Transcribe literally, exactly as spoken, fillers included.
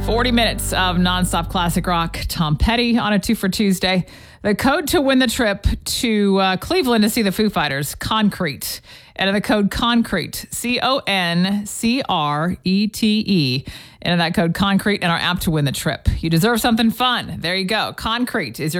forty minutes of nonstop classic rock. Tom Petty on a two for Tuesday. The code to win the trip to uh, Cleveland to see the Foo Fighters, Concrete. Enter the code Concrete, C O N C R E T E. Enter that code Concrete in our app to win the trip. You deserve something fun. There you go. Concrete is your